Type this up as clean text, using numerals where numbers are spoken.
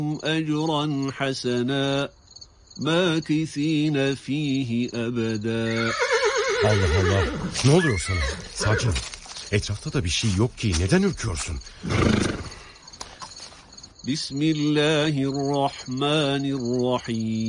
أجرا حسنا ماكثين فيه أبدا. Allah Allah. Ne oluyor sana? Sakin ol. Etrafta da bir şey yok ki. Neden ürküyorsun? Bismillahirrahmanirrahim.